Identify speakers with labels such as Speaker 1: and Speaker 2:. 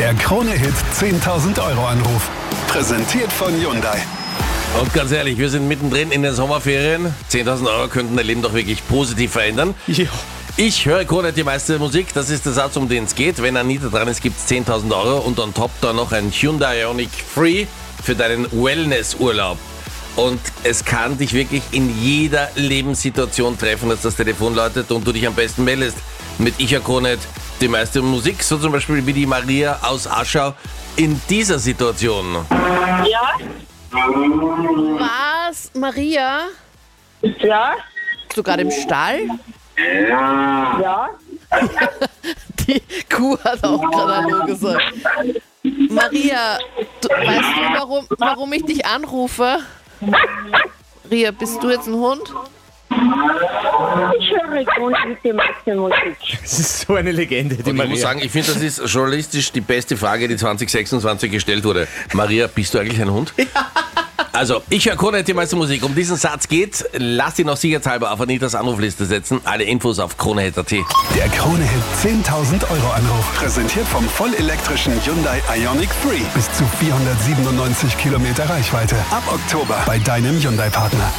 Speaker 1: Der Krone-Hit 10.000 Euro Anruf. Präsentiert von Hyundai.
Speaker 2: Und ganz ehrlich, wir sind mittendrin in den Sommerferien. 10.000 Euro könnten dein Leben doch wirklich positiv verändern.
Speaker 3: Ja.
Speaker 2: Ich höre Krone die meiste Musik, das ist der Satz, um den es geht. Wenn Anita dran ist, gibt es 10.000 Euro und on top da noch ein Hyundai Ioniq Free für deinen Wellnessurlaub. Und es kann dich wirklich in jeder Lebenssituation treffen, dass das Telefon läutet und du dich am besten meldest mit Ich höre Krone die meiste Musik, so zum Beispiel wie die Maria aus Aschau in dieser Situation.
Speaker 4: Ja?
Speaker 5: Was? Maria?
Speaker 4: Ja?
Speaker 5: Bist du gerade im Stall?
Speaker 4: Ja?
Speaker 5: Die Kuh hat auch gerade Hallo gesagt. Maria, weißt du, warum ich dich anrufe? Maria, bist du jetzt ein Hund?
Speaker 4: Ich höre Grund mit der meisten Musik.
Speaker 3: Das ist so eine Legende, die
Speaker 2: Und ich
Speaker 3: Maria.
Speaker 2: muss sagen, ich finde, das ist journalistisch die beste Frage, die 2026 gestellt wurde. Maria, bist du eigentlich ein Hund? Ja. Also, ich höre Krone die meiste Musik. Um diesen Satz geht, lass ihn noch sicherheitshalber auf Anitas Anrufliste setzen. Alle Infos auf kronehit.at.
Speaker 1: Der Krone-Hit 10.000 Euro Anruf. Präsentiert vom vollelektrischen Hyundai Ioniq 3. Bis zu 497 Kilometer Reichweite. Ab Oktober bei deinem Hyundai-Partner.